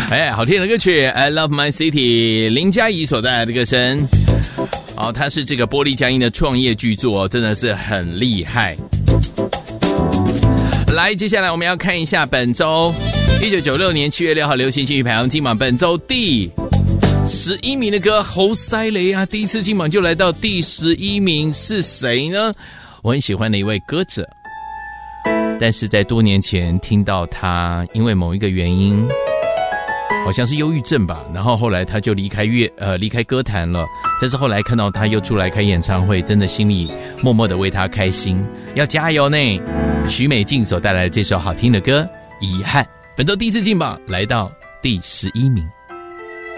好听的歌曲 I Love My City， 林嘉怡所带来的歌声。它是这个玻璃佳音的创业巨作，真的是很厉害。来，接下来我们要看一下本周1996年7月6号流行金曲排行金榜本周第11名的歌，侯赛雷啊，第一次金榜就来到第11名，是谁呢？我很喜欢的一位歌者，但是在多年前听到他因为某一个原因，好像是忧郁症吧，然后后来他就离开歌坛了。但是后来看到他又出来开演唱会，真的心里默默的为他开心，要加油呢。许美静所带来的这首好听的歌《遗憾》，本周第一次进榜来到第11名。